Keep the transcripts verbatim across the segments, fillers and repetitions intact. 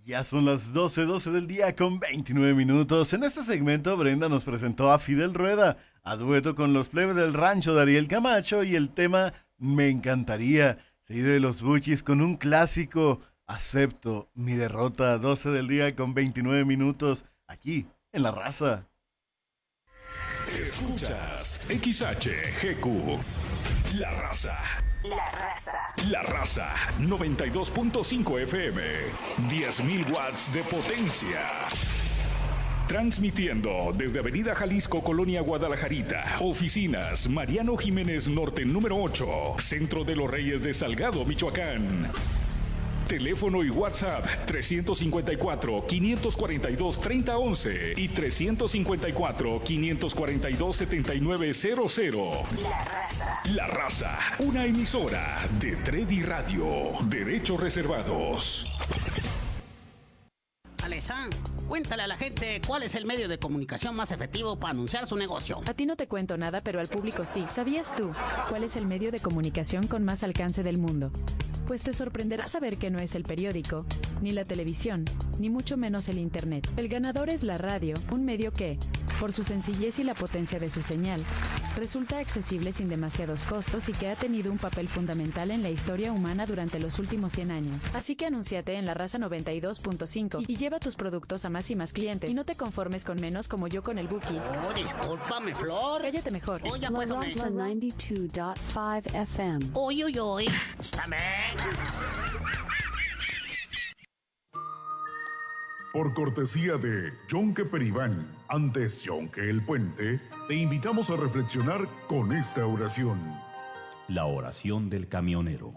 Ya son las doce doce del día con veintinueve minutos. En este segmento, Brenda nos presentó a Fidel Rueda, a dueto con los plebes del rancho de Ariel Camacho y el tema Me Encantaría, seguido de los Buchis con un clásico, Acepto mi derrota. Doce del día con veintinueve minutos, aquí en La Raza. Escuchas X H G Q, La Raza. La Raza. La Raza, noventa y dos punto cinco F M, diez mil watts de potencia. Transmitiendo desde Avenida Jalisco, Colonia Guadalajarita. Oficinas, Mariano Jiménez Norte, número ocho. Centro de los Reyes de Salgado, Michoacán. Teléfono y WhatsApp tres cinco cuatro, cinco cuatro dos, tres cero uno uno y tres cinco cuatro, cinco cuatro dos, siete nueve cero cero. La Raza. La Raza, una emisora de Tredi Radio. Derechos reservados. Alesa, cuéntale a la gente cuál es el medio de comunicación más efectivo para anunciar su negocio. A ti no te cuento nada, pero al público sí. ¿Sabías tú cuál es el medio de comunicación con más alcance del mundo? Pues te sorprenderá saber que no es el periódico, ni la televisión, ni mucho menos el internet. El ganador es la radio, un medio que, por su sencillez y la potencia de su señal, resulta accesible sin demasiados costos y que ha tenido un papel fundamental en la historia humana durante los últimos cien años. Así que anúnciate en La Raza noventa y dos punto cinco y lleva tus productos a más y más clientes. Y no te conformes con menos como yo con el Buki. Oh, discúlpame, Flor. Cállate mejor. Oye, La pues, hombre. Raza noventa y dos punto cinco F M. Uy, uy, uy. Escúchame. Por cortesía de Yonke Peribán, antes Yonke el Puente, te invitamos a reflexionar con esta oración. La oración del camionero.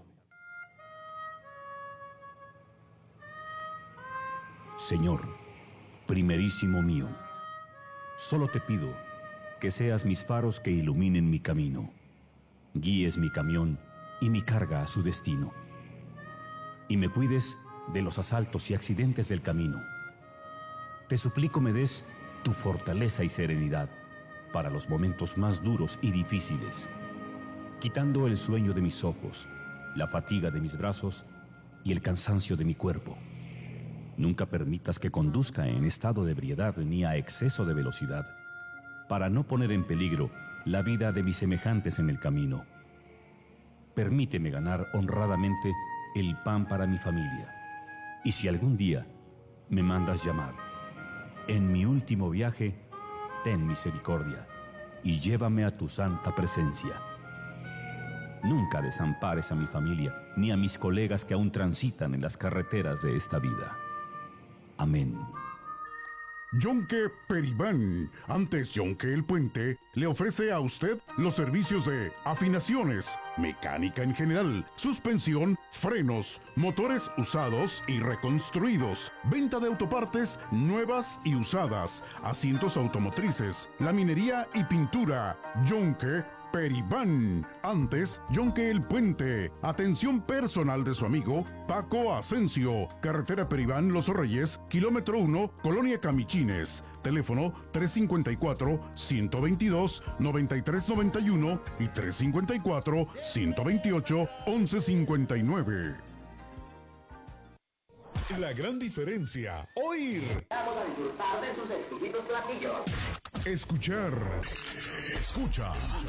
Señor, primerísimo mío, solo te pido que seas mis faros que iluminen mi camino, guíes mi camión y mi carga a su destino, y me cuides de los asaltos y accidentes del camino. Te suplico me des tu fortaleza y serenidad para los momentos más duros y difíciles, quitando el sueño de mis ojos, la fatiga de mis brazos y el cansancio de mi cuerpo. Nunca permitas que conduzca en estado de ebriedad ni a exceso de velocidad, para no poner en peligro la vida de mis semejantes en el camino. Permíteme ganar honradamente el pan para mi familia. Y si algún día me mandas llamar, en mi último viaje, ten misericordia y llévame a tu santa presencia. Nunca desampares a mi familia ni a mis colegas que aún transitan en las carreteras de esta vida. Amén. Yonke Peribán, antes Yonke el Puente, le ofrece a usted los servicios de afinaciones, mecánica en general, suspensión, frenos, motores usados y reconstruidos, venta de autopartes nuevas y usadas, asientos automotrices, laminería y pintura. Yonke Peribán, antes Yonke el Puente. Atención personal de su amigo Paco Asensio, carretera Peribán Los Reyes, kilómetro uno, Colonia Camichines. Teléfono tres cinco cuatro, uno dos dos, nueve tres nueve uno y tres cinco cuatro, uno dos ocho, once cincuenta y nueve. La gran diferencia, oír. Vamos a disfrutar de sus exquisitos platillos. Escuchar. Escucha.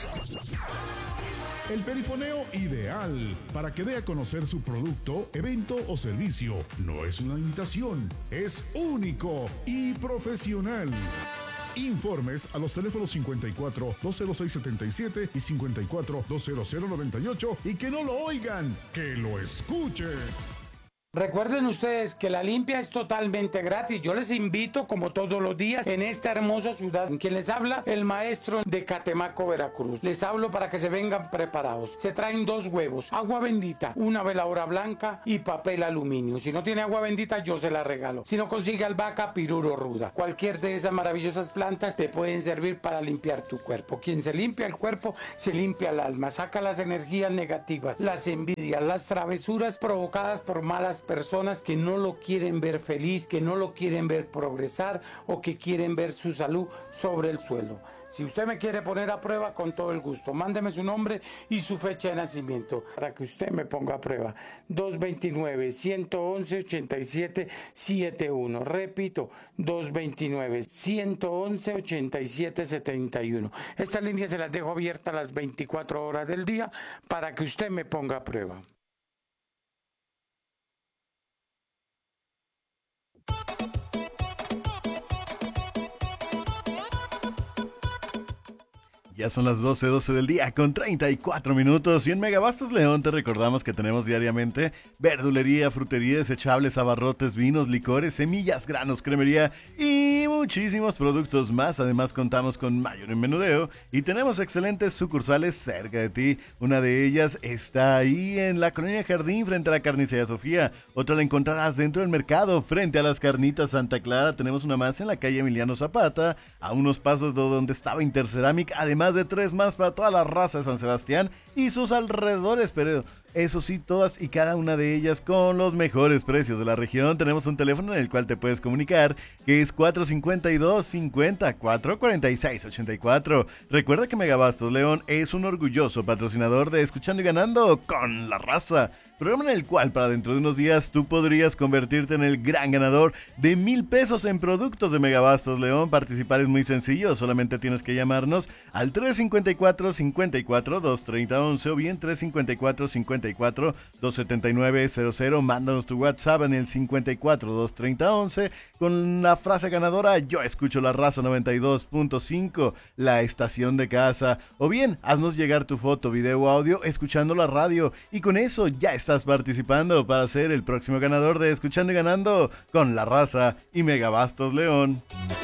El perifoneo ideal para que dé a conocer su producto, evento o servicio. No es una imitación, es único y profesional. Informes a los teléfonos cincuenta y cuatro, dos cero seis setenta y siete y cincuenta y cuatro, dos cero cero noventa y ocho y que no lo oigan, que lo escuchen. Recuerden ustedes que la limpia es totalmente gratis. Yo les invito, como todos los días, en esta hermosa ciudad. Quien les habla, el maestro de Catemaco, Veracruz. Les hablo para que se vengan preparados. Se traen dos huevos, agua bendita, una veladora blanca y papel aluminio. Si no tiene agua bendita, yo se la regalo. Si no consigue albahaca, piruro ruda. Cualquier de esas maravillosas plantas te pueden servir para limpiar tu cuerpo. Quien se limpia el cuerpo, se limpia el alma. Saca las energías negativas, las envidias, las travesuras provocadas por malas personas que no lo quieren ver feliz, que no lo quieren ver progresar o que quieren ver su salud sobre el suelo. Si usted me quiere poner a prueba, con todo el gusto, mándeme su nombre y su fecha de nacimiento para que usted me ponga a prueba. dos dos nueve, uno uno uno, ocho siete siete uno. Repito, dos dos nueve, uno uno uno, ocho siete siete uno. Esta línea se las dejo abierta las veinticuatro horas del día para que usted me ponga a prueba. Ya son las doce doce del día con treinta y cuatro minutos y en Megabastos León te recordamos que tenemos diariamente verdulería, frutería, desechables, abarrotes, vinos, licores, semillas, granos, cremería y muchísimos productos más. Además contamos con mayor en menudeo y tenemos excelentes sucursales cerca de ti. Una de ellas está ahí en la Colonia Jardín frente a la Carnicería Sofía. Otra la encontrarás dentro del mercado frente a las Carnitas Santa Clara. Tenemos una más en la calle Emiliano Zapata, a unos pasos de donde estaba Interceramic. Además de tres más para toda la raza de San Sebastián y sus alrededores, pero eso sí, todas y cada una de ellas con los mejores precios de la región. Tenemos un teléfono en el cual te puedes comunicar, que es cuatro cinco dos, cincuenta, cuatro cuarenta y seis, ochenta y cuatro. Recuerda que Megabastos León es un orgulloso patrocinador de Escuchando y Ganando con la Raza, programa en el cual para dentro de unos días tú podrías convertirte en el gran ganador de mil pesos en productos de Megabastos León. Participar es muy sencillo, solamente tienes que llamarnos al tres cinco cuatro, cincuenta y cuatro, dos treinta, once o bien tres cinco cuatro, cincuenta y cuatro, dos setenta y nueve, cero cero. Mándanos tu WhatsApp en el cincuenta y cuatro, dos treinta, once con la frase ganadora: yo escucho la Raza noventa y dos punto cinco, la estación de casa. O bien haznos llegar tu foto, video o audio escuchando la radio y con eso ya estás participando para ser el próximo ganador de Escuchando y Ganando con la Raza y Megabastos León.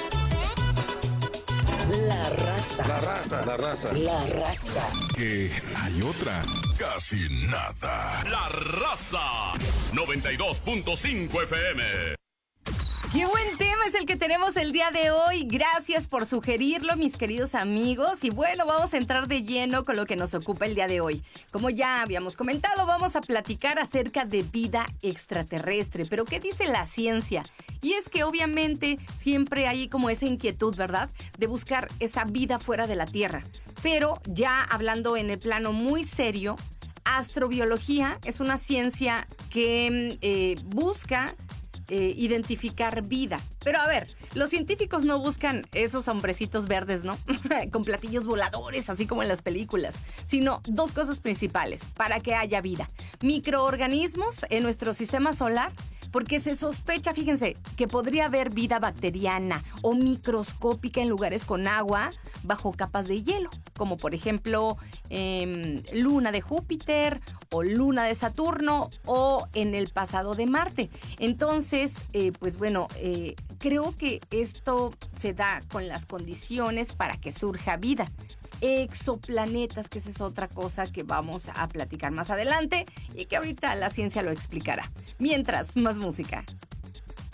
La raza. La raza, la raza. La raza. Que hay otra. Casi nada. La Raza noventa y dos punto cinco F M. Qué buen tema es el que tenemos el día de hoy. Gracias por sugerirlo, mis queridos amigos. Y bueno, vamos a entrar de lleno con lo que nos ocupa el día de hoy. Como ya habíamos comentado, vamos a platicar acerca de vida extraterrestre. Pero ¿qué dice la ciencia? Y es que obviamente siempre hay como esa inquietud, ¿verdad?, de buscar esa vida fuera de la Tierra. Pero ya hablando en el plano muy serio, astrobiología es una ciencia que eh, busca Eh, identificar vida. Pero a ver, los científicos no buscan esos hombrecitos verdes, ¿no? Con platillos voladores, así como en las películas, sino dos cosas principales para que haya vida: microorganismos en nuestro sistema solar, porque se sospecha, fíjense, que podría haber vida bacteriana o microscópica en lugares con agua bajo capas de hielo, como por ejemplo eh, luna de Júpiter o luna de Saturno o en el pasado de Marte. Entonces, eh, pues bueno, eh, creo que esto se da con las condiciones para que surja vida. Exoplanetas, que esa es otra cosa que vamos a platicar más adelante y que ahorita la ciencia lo explicará. Mientras, más música.